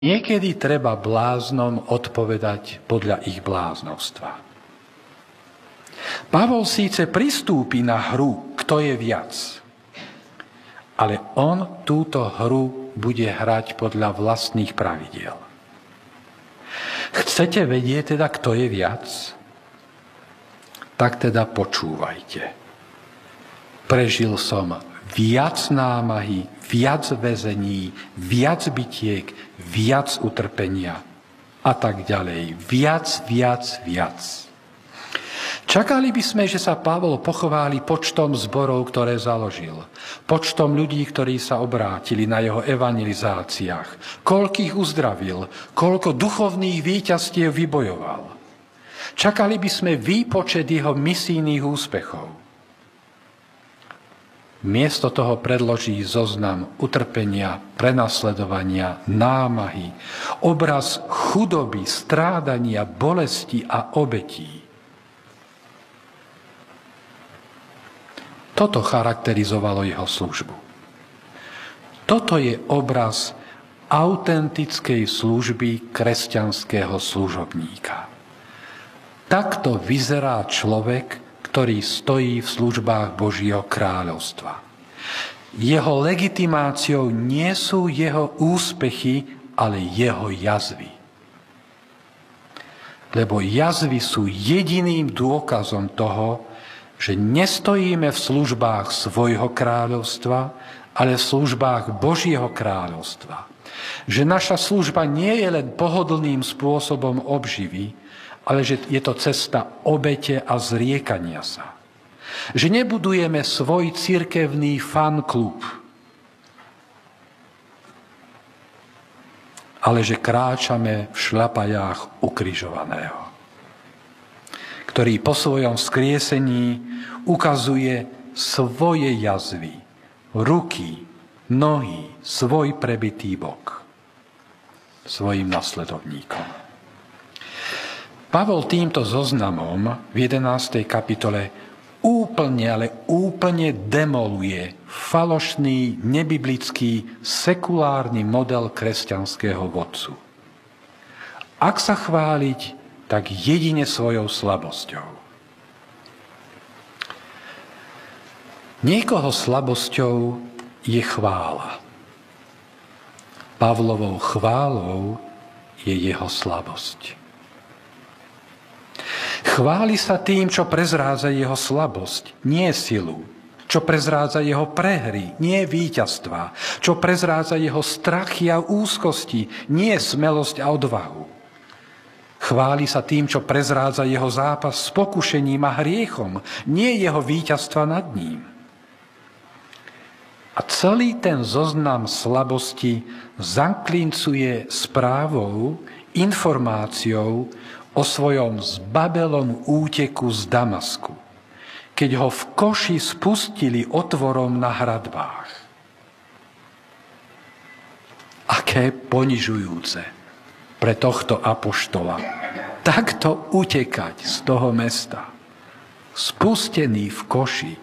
Niekedy treba bláznom odpovedať podľa ich bláznovstva. Pavol síce pristúpi na hru, kto je viac, ale on túto hru bude hrať podľa vlastných pravidiel. Chcete vedieť teda, kto je viac? Tak teda počúvajte. Prežil som viac námahy, viac väzení, viac bitiek, viac utrpenia a tak ďalej. Viac. Čakali by sme, že sa Pavol pochváli počtom zborov, ktoré založil, počtom ľudí, ktorí sa obrátili na jeho evangelizáciách, koľkých uzdravil, koľko duchovných víťazstiev vybojoval. Čakali by sme výpočet jeho misijných úspechov. Miesto toho predloží zoznam utrpenia, prenasledovania, námahy, obraz chudoby, strádania, bolesti a obetí. Toto charakterizovalo jeho službu. Toto je obraz autentickej služby kresťanského služobníka. Takto vyzerá človek, ktorý stojí v službách Božieho kráľovstva. Jeho legitimáciou nie sú jeho úspechy, ale jeho jazvy. Lebo jazvy sú jediným dôkazom toho, že nestojíme v službách svojho kráľovstva, ale v službách Božieho kráľovstva. Že naša služba nie je len pohodlným spôsobom obživy, ale že je to cesta obete a zriekania sa. Že nebudujeme svoj cirkevný fanklub, ale že kráčame v šľapajách ukrižovaného, ktorý po svojom vzkriesení ukazuje svoje jazvy, ruky, nohy, svoj prebitý bok svojim nasledovníkom. Pavol týmto zoznamom v 11. kapitole úplne demoluje falošný, nebiblický, sekulárny model kresťanského vodcu. Ak sa chváliť, tak jedine svojou slabosťou. Niekoho slabosťou je chvála. Pavlovou chválou je jeho slabosť. Chváli sa tým, čo prezrádza jeho slabosť, nie silu. Čo prezrádza jeho prehry, nie víťazstva. Čo prezrádza jeho strachy a úzkosti, nie smelosť a odvahu. Chváli sa tým, čo prezrádza jeho zápas s pokušením a hriechom, nie jeho víťazstva nad ním. A celý ten zoznam slabosti zaklincuje správou, informáciou o svojom zbabelom úteku z Damasku, keď ho v koši spustili otvorom na hradbách. Aké ponižujúce pre tohto apoštola takto utekať z toho mesta, spustený v koši.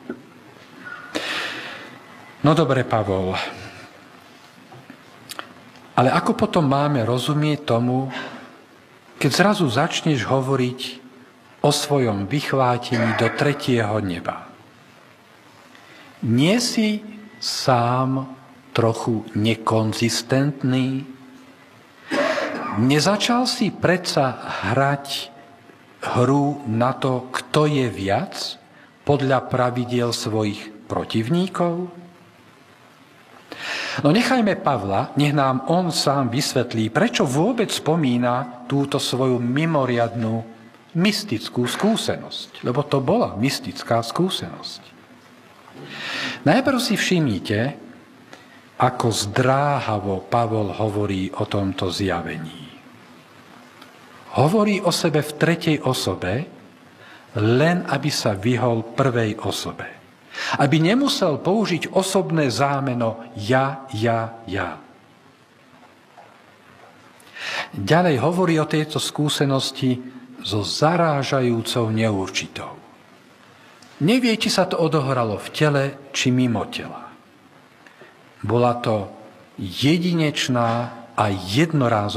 No dobre, Pavol, ale ako potom máme rozumieť tomu, keď zrazu začneš hovoriť o svojom vychvátení do 3. neba? Nie si sám trochu nekonzistentný? Nezačal si predsa hrať hru na to, kto je viac, podľa pravidiel svojich protivníkov? No nechajme Pavla, nech nám on sám vysvetlí, prečo vôbec spomína túto svoju mimoriadnu mystickú skúsenosť. Lebo to bola mystická skúsenosť. Najprv si všimnite, ako zdráhavo Pavol hovorí o tomto zjavení. Hovorí o sebe v 3. osobe, len aby sa vyhol 1. osobe. Aby nemusel použiť osobné zámeno ja. Ďalej hovorí o tejto skúsenosti so zarážajúcou neurčitou. Nevie, či sa to odohralo v tele, či mimo tela. Bola to jedinečná a jednorázové